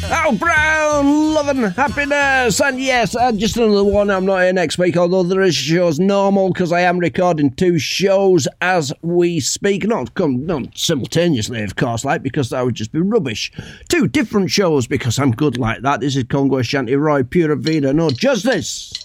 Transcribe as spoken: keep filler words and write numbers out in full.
Al Brown, love and happiness. And yes, uh, just another one. I'm not here next week, although there is shows normal because I am recording two shows as we speak. Not, come, not simultaneously, of course, like, because that would just be rubbish. Two different shows because I'm good like that. This is Congo Ashanti Roy, Pura Vida, no justice.